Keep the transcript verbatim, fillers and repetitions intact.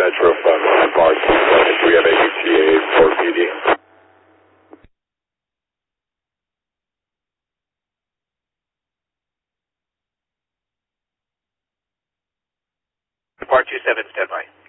Metro from bar two seven. Do we have a U T A for P D? Bar two seven, stand by.